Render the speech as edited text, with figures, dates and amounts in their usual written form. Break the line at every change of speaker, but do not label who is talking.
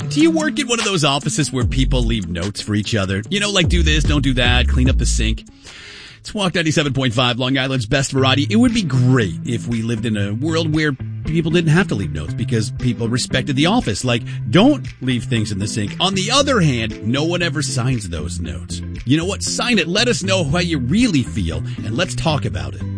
Do you work in one of those offices where people leave notes for each other? You know, like do this, don't do that, clean up the sink. It's Walk 97.5, Long Island's best variety. It would be great if we lived in a world where people didn't have to leave notes because people respected the office. Like, don't leave things in the sink. On the other hand, no one ever signs those notes. You know what? Sign it. Let us know how you really feel, and let's talk about it.